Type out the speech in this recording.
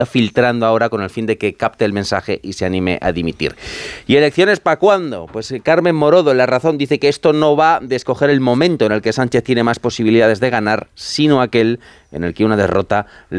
filtrando ahora con el fin de que capte el mensaje y se anime a dimitir. ¿Y elecciones para cuándo? Pues Carmen Morodo en La Razón dice que esto no va de escoger el momento en el que Sánchez tiene más posibilidades de ganar, sino aquel en el que una derrota